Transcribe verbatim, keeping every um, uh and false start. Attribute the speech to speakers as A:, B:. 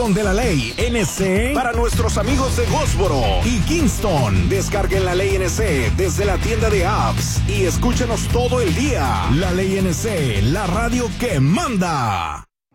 A: de la ley N C para nuestros amigos de Goldsboro y Kingston. Descarguen la ley N C desde la tienda de apps y escúchenos todo el día. La ley N C, la radio que manda.